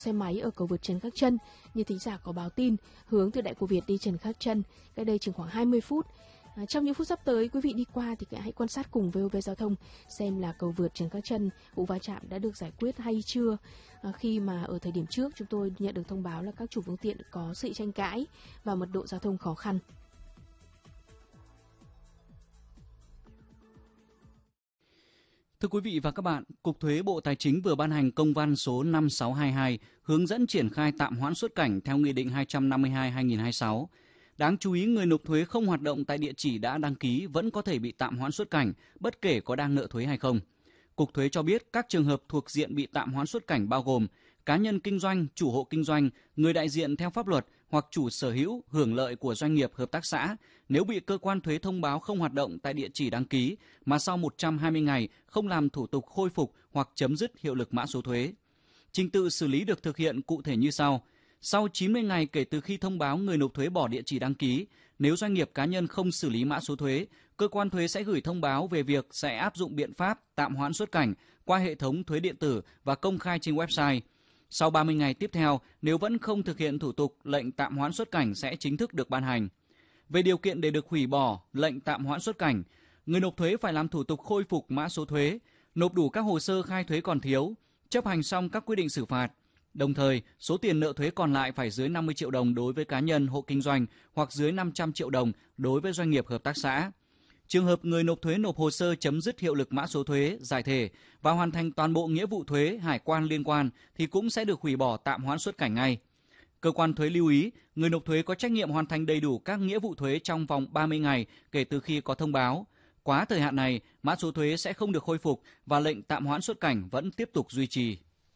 xe máy ở cầu vượt Trần Khắc Trân. Như thính giả có báo tin, hướng từ Đại Cổ Việt đi Trần Khắc Trân, cách đây chừng khoảng 20 phút. Trong những phút sắp tới, quý vị đi qua thì hãy quan sát cùng VOV Giao thông xem là cầu vượt Trần Khắc Trân, vụ va chạm đã được giải quyết hay chưa. Khi mà ở thời điểm trước chúng tôi nhận được thông báo là các chủ phương tiện có sự tranh cãi và mật độ giao thông khó khăn. Thưa quý vị và các bạn, Cục Thuế Bộ Tài chính vừa ban hành công văn số 5622 hướng dẫn triển khai tạm hoãn xuất cảnh theo Nghị định 252/2026. Đáng chú ý, người nộp thuế không hoạt động tại địa chỉ đã đăng ký vẫn có thể bị tạm hoãn xuất cảnh, bất kể có đang nợ thuế hay không. Cục Thuế cho biết các trường hợp thuộc diện bị tạm hoãn xuất cảnh bao gồm cá nhân kinh doanh, chủ hộ kinh doanh, người đại diện theo pháp luật hoặc chủ sở hữu hưởng lợi của doanh nghiệp hợp tác xã nếu bị cơ quan thuế thông báo không hoạt động tại địa chỉ đăng ký mà sau 120 ngày không làm thủ tục khôi phục hoặc chấm dứt hiệu lực mã số thuế. Trình tự xử lý được thực hiện cụ thể như sau. Sau 90 ngày kể từ khi thông báo người nộp thuế bỏ địa chỉ đăng ký, nếu doanh nghiệp cá nhân không xử lý mã số thuế, cơ quan thuế sẽ gửi thông báo về việc sẽ áp dụng biện pháp tạm hoãn xuất cảnh qua hệ thống thuế điện tử và công khai trên website. Sau 30 ngày tiếp theo, nếu vẫn không thực hiện thủ tục, lệnh tạm hoãn xuất cảnh sẽ chính thức được ban hành. Về điều kiện để được hủy bỏ lệnh tạm hoãn xuất cảnh, người nộp thuế phải làm thủ tục khôi phục mã số thuế, nộp đủ các hồ sơ khai thuế còn thiếu, chấp hành xong các quy định xử phạt. Đồng thời, số tiền nợ thuế còn lại phải dưới 50 triệu đồng đối với cá nhân hộ kinh doanh hoặc dưới 500 triệu đồng đối với doanh nghiệp hợp tác xã. Trường hợp người nộp thuế nộp hồ sơ chấm dứt hiệu lực mã số thuế, giải thể và hoàn thành toàn bộ nghĩa vụ thuế, hải quan liên quan thì cũng sẽ được hủy bỏ tạm hoãn xuất cảnh ngay. Cơ quan thuế lưu ý, người nộp thuế có trách nhiệm hoàn thành đầy đủ các nghĩa vụ thuế trong vòng 30 ngày kể từ khi có thông báo. Quá thời hạn này, mã số thuế sẽ không được khôi phục và lệnh tạm hoãn xuất cảnh vẫn tiếp tục duy trì.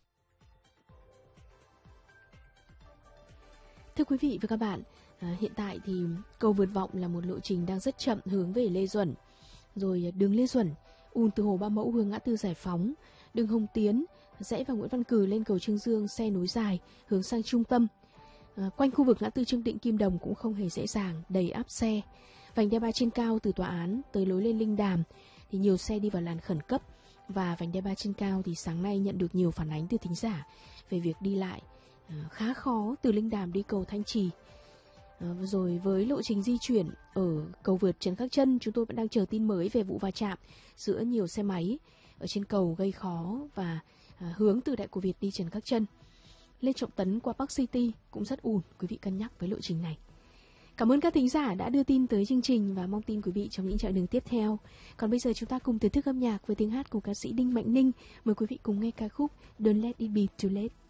Thưa quý vị và các bạn, hiện tại thì cầu vượt Vọng là một lộ trình đang rất chậm hướng về Lê Duẩn. Rồi đường Lê Duẩn, ùn từ Hồ Ba Mẫu hướng ngã tư Giải Phóng, đường Hồng Tiến, rẽ vào Nguyễn Văn Cừ lên cầu Trương Dương, xe nối dài hướng sang trung tâm. Quanh khu vực ngã tư Trương Định Kim Đồng cũng không hề dễ dàng, đầy áp xe. Vành đai 3 trên cao từ tòa án tới lối lên Linh Đàm thì nhiều xe đi vào làn khẩn cấp. Và vành đai 3 trên cao thì sáng nay nhận được nhiều phản ánh từ thính giả về việc đi lại khá khó từ Linh Đàm đi cầu Thanh Trì. Rồi với lộ trình di chuyển ở cầu vượt Trần Khắc Trân, chúng tôi vẫn đang chờ tin mới về vụ va chạm giữa nhiều xe máy ở trên cầu gây khó và hướng từ Đại Cổ Việt đi Trần Khắc Trân. Lên Trọng Tấn qua Park City cũng rất ùn, quý vị cân nhắc với lộ trình này. Cảm ơn các thính giả đã đưa tin tới chương trình và mong tin quý vị trong những chặng đường tiếp theo. Còn bây giờ chúng ta cùng thưởng thức âm nhạc với tiếng hát của ca sĩ Đinh Mạnh Ninh. Mời quý vị cùng nghe ca khúc Don't Let It Be Too Late.